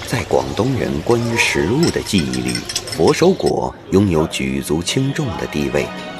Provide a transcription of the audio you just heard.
在广东人关于食物的记忆里，佛手果拥有举足轻重的地位。